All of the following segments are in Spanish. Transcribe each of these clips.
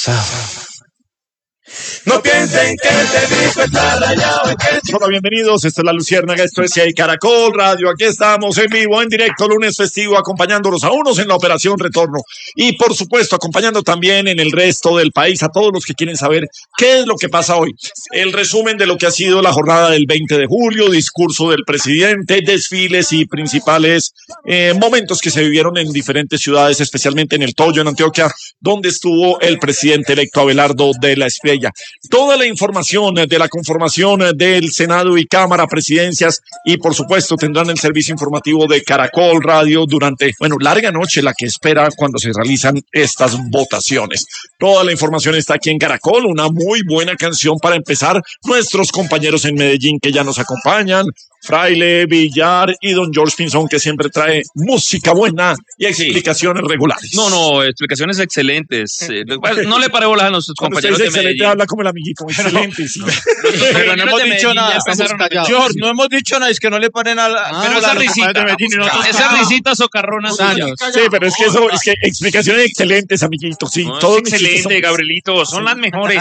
No piensen que este disco está rayado. Hola, bienvenidos. Esta es La Luciérnaga, esto es CI Caracol Radio. Aquí estamos en vivo, en directo, lunes festivo, acompañándolos a unos en la operación retorno. Y por supuesto, acompañando también en el resto del país a todos los que quieren saber qué es lo que pasa hoy. El resumen de lo que ha sido la jornada del 20 de julio, discurso del presidente, desfiles y principales momentos que se vivieron en diferentes ciudades, especialmente en El Toyo, en Antioquia, donde estuvo el presidente electo Abelardo de la Espriella. Toda la información de la conformación del Senado y Cámara, presidencias y por supuesto tendrán el servicio informativo de Caracol Radio durante, larga noche la que espera cuando se realizan estas votaciones. Toda la información está aquí en Caracol, una muy buena canción para empezar. Nuestros compañeros en Medellín que ya nos acompañan, Fraile, Villar y don George Pinzón, que siempre trae música buena y explicaciones regulares. No, explicaciones excelentes. No le pare bolas a nuestros compañeros de Medellín. Habla como el amiguito, excelente. Sí. Pero no hemos dicho nada, George, no hemos dicho nada, es que no le ponen a la... pero esa risita, esa risita socarrona suya. Sí, pero es que explicaciones excelentes, amiguito. Sí, todo excelente, Gabrielito, son las mejores.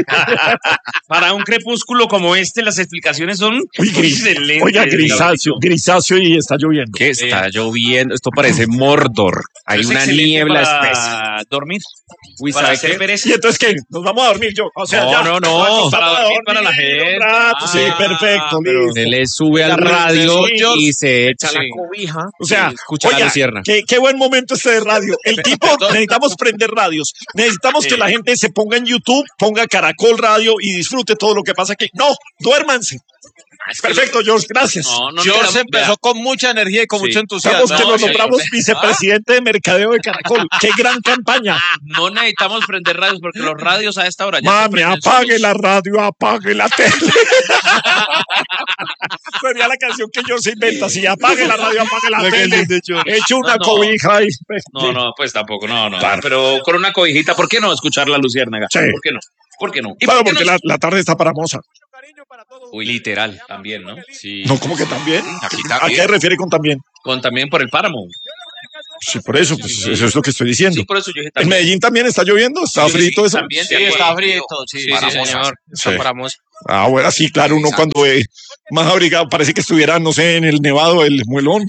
Para un crepúsculo como este, las explicaciones son excelentes. Oiga, grisáceo y está lloviendo. ¿Qué está lloviendo? Esto parece Mordor. Hay una niebla espesa. Dormir. Uy, para ¿sabe qué? ¿Y entonces qué? ¿Nos vamos a dormir yo? O sea, no. Para dormir para la gente. Sí, perfecto. Se le sube al radio y se echa la cobija. O sea, escucha la lucierna. Qué buen momento este de radio. El tipo, necesitamos prender radios. Necesitamos que la gente se ponga en YouTube, ponga Caracol Radio y disfrute todo lo que pasa aquí. No, duérmanse. Perfecto, George, gracias. George empezó con mucha energía y con mucho entusiasmo. Sabemos que nos nombramos vicepresidente de mercadeo de Caracol. ¡Qué gran campaña! No necesitamos prender radios porque los radios a esta hora ya... Mami, apague la radio, apague la tele. Sería la canción que George se inventa. Sí, apague la radio, apague la tele. Eche una cobija ahí. No, pues tampoco, no. Pero con una cobijita, ¿por qué no escuchar la Luciérnaga? Sí. ¿Por qué no? Claro, porque la tarde está para moza. Uy, literal, también, ¿no? Sí. No, ¿cómo que también? Aquí también. ¿A qué se refiere con también? Con también por el páramo. Sí, por eso, pues eso es lo que estoy diciendo. Sí, por eso yo dije también. ¿En Medellín también está lloviendo? ¿Está frito eso? También, sí, está frito. Sí, señor. Sí. Paramos. Ah, bueno, sí, claro, uno cuando ve más abrigado parece que estuviera, no sé, en el Nevado del Muelón.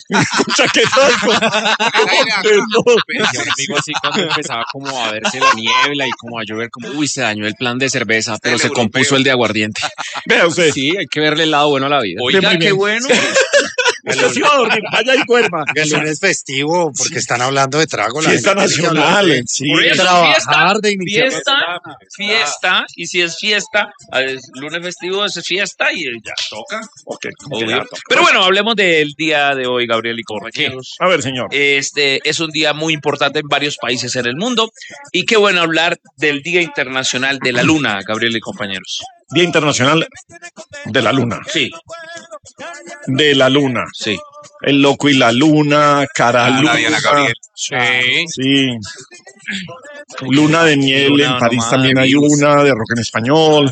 Mi amigo así cuando empezaba como a verse la niebla y como a llover, como, uy, se dañó el plan de cerveza, pero se compuso el de aguardiente. Vea usted. Sí, hay que verle el lado bueno a la vida. Oiga, qué bueno. Se va a dormir, vaya y duerma. El lunes festivo, porque están hablando de trago. Fiesta nacional, sí. Trabajar de fiesta, y si es fiesta, lunes festivo es fiesta y ya toca. Okay, pero bueno, hablemos del día de hoy, Gabriel y compañeros. A ver, señor. Este es un día muy importante en varios países en el mundo y qué bueno hablar del Día Internacional de la Luna, Gabriel y compañeros. Día Internacional de la Luna. Sí. De la Luna. Sí. El loco y la luna, cara luna. Diana Gabriel. Sí. Luna de miel, Luna, en París no también más, hay una, de rock en español.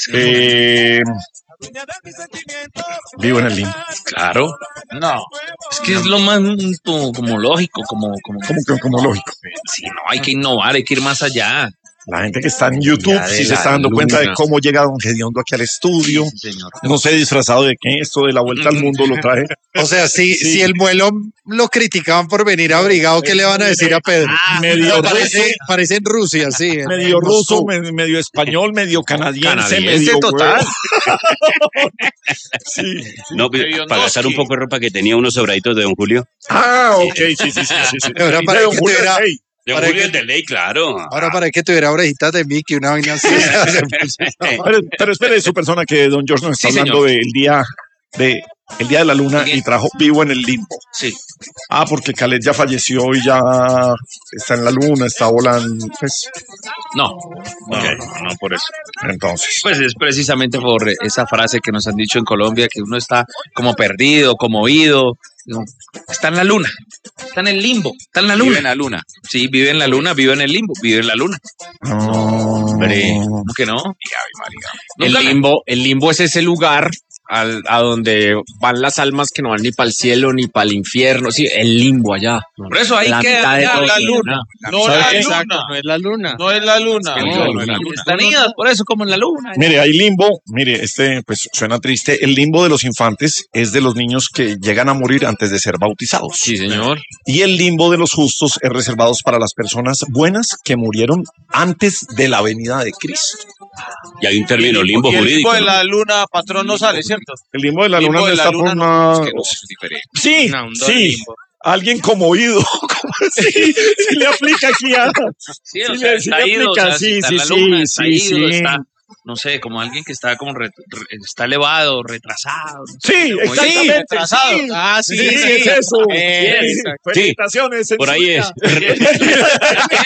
Vivo en el limbo. Claro. No. Es que es lo más como lógico, como lógico. Sí, no, hay que innovar, hay que ir más allá. La gente que está en YouTube sí se está dando cuenta de cómo llega don Gediondo aquí al estudio. Sí, señor. No sé disfrazado de qué, esto de la vuelta al mundo lo trae. O sea, si el vuelo lo criticaban por venir abrigado, ¿qué le van a decir a Pedro? Medio parece en Rusia, sí. Medio ruso, medio español, medio canadiense, medio total. Sí. No, para gastar un poco de ropa que tenía unos sobraditos de don Julio. Ah, ok, sí. Ahora para que tuviera... De Julio es de ley, claro. Ahora para que tuviera orejitas de Mickey, una vaina así. Pero espere su persona que don George nos está hablando del día de la luna y trajo Vivo en el Limbo. Sí. Ah, porque Khaled ya falleció y ya está en la luna, está volando. Pues. No, por eso. Entonces. Pues es precisamente por esa frase que nos han dicho en Colombia, que uno está como perdido, como oído. Está en la luna, está en el limbo, está en la luna. Vive en la luna. Sí, vive en la luna, vive en el limbo, vive en la luna. Hombre, ¿cómo que no? El limbo es ese lugar a donde van las almas que no van ni para el cielo ni para el infierno. Sí, el limbo allá. Por eso ahí La queda mitad de todo. la luna. No ¿Sabe la qué? luna. No es la luna. No es la luna. Están idas por eso como en la luna. Mire, hay limbo, mire, pues suena triste. El limbo de los infantes es de los niños que llegan a morir antes de ser bautizados. Sí, señor. Y el limbo de los justos es reservado para las personas buenas que murieron antes de la venida de Cristo. Y hay un término limbo Y el jurídico. limbo de la luna, patrón, no sale, ¿cierto? El limbo de la Limbo luna no de la está luna por no, una... Es diferente. Sí, No, un doble sí. limbo. Alguien conmovido. ¿Cómo así? Sí le aplica aquí a... Sí, o Sí, sea, sí está le ido, o sea, aplica, si sí, está sí, en la luna, sí, está sí, ido, sí. está, no sé, como alguien que está como está elevado, retrasado. No sé, Sí, como exactamente. retrasado. Sí. Ah, Sí, es eso. Exacto. Felicitaciones. Por ahí es. censura.